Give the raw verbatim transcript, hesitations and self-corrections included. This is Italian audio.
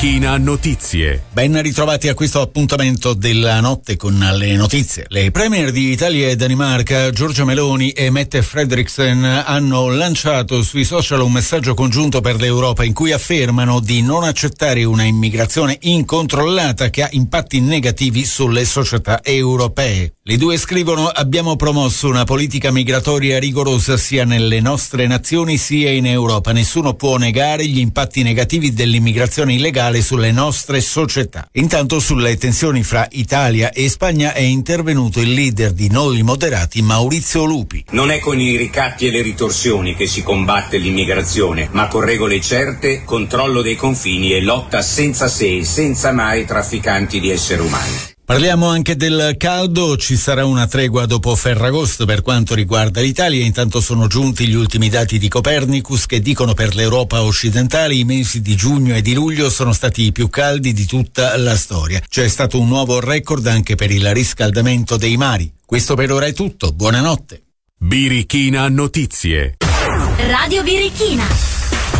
Birichina Notizie. Ben ritrovati a questo appuntamento della notte con le notizie. Le premier di Italia e Danimarca, Giorgia Meloni e Mette Frederiksen, hanno lanciato sui social un messaggio congiunto per l'Europa in cui affermano di non accettare una immigrazione incontrollata che ha impatti negativi sulle società europee. Le due scrivono: abbiamo promosso una politica migratoria rigorosa sia nelle nostre nazioni sia in Europa. Nessuno può negare gli impatti negativi dell'immigrazione illegale sulle nostre società. Intanto sulle tensioni fra Italia e Spagna è intervenuto il leader di Noi Moderati, Maurizio Lupi. Non è con i ricatti e le ritorsioni che si combatte l'immigrazione, ma con regole certe, controllo dei confini e lotta senza se e senza ma ai trafficanti di esseri umani. Parliamo anche del caldo, ci sarà una tregua dopo Ferragosto per quanto riguarda l'Italia. Intanto sono giunti gli ultimi dati di Copernicus che dicono per l'Europa occidentale i mesi di giugno e di luglio sono stati i più caldi di tutta la storia. C'è stato un nuovo record anche per il riscaldamento dei mari. Questo per ora è tutto, buonanotte. Birichina Notizie. Radio Birichina.